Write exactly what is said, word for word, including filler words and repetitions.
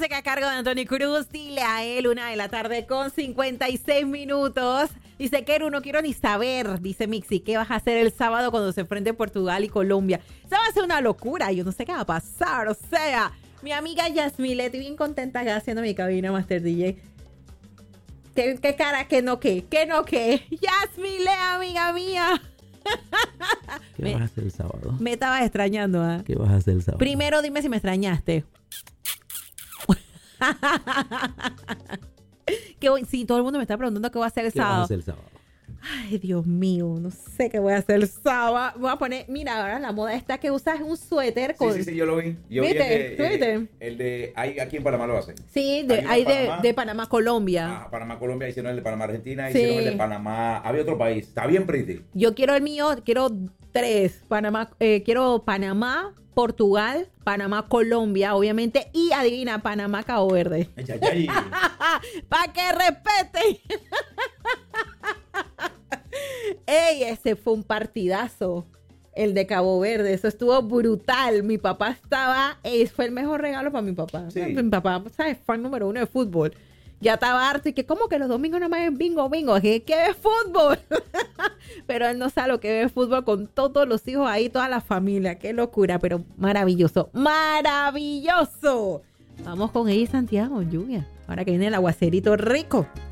música a cargo de Anthony Cruz. Dile a él, una de la tarde con cincuenta y seis minutos. Dice, Keru, no quiero ni saber, dice Mixi, ¿qué vas a hacer el sábado cuando se enfrente Portugal y Colombia? Eso va a ser una locura, yo no sé qué va a pasar, o sea, mi amiga Yasmile, estoy bien contenta acá haciendo mi cabina Master D J. ¿Qué, qué cara que no qué? ¿Qué no qué? Yasmile, amiga mía. ¿Qué me, vas a hacer el sábado? Me estabas extrañando, ¿ah? ¿eh? ¿Qué vas a hacer el sábado? Primero dime si me extrañaste. Que hoy, sí, todo el mundo me está preguntando qué voy a hacer el ¿Qué sábado. vas a hacer el sábado? Ay, Dios mío, no sé qué voy a hacer el sábado. Voy a poner, mira, ahora la moda está que usas un suéter con... Sí, sí, sí, yo lo vi. Yo ¿Viste? vi el de, ¿Viste? el, el de ahí, aquí en Panamá lo hacen. Sí, de, hay de Panamá, de Panamá, Colombia. Ah, Panamá, Colombia, hicieron el de Panamá, Argentina, Sí. hicieron el de Panamá. Había otro país. Está bien pretty. Yo quiero el mío, quiero tres. Panamá, eh, quiero Panamá, Portugal, Panamá, Colombia, obviamente. Y adivina, Panamá, Cabo Verde. Ay, ay, ay. ¡Para que respeten! ¡Ey! Ese fue un partidazo. El de Cabo Verde. Eso estuvo brutal. Mi papá estaba... ey, fue el mejor regalo para mi papá. Sí. Mi papá, ¿sabes? Fan número uno de fútbol. Ya estaba harto y que como que los domingos nomás es bingo, bingo. ¿Qué, qué es fútbol? Pero él no sabe lo que es fútbol con todos los hijos ahí, toda la familia. Qué locura, pero maravilloso. ¡Maravilloso! Vamos con ella y Santiago, lluvia. Ahora que viene el aguacerito rico.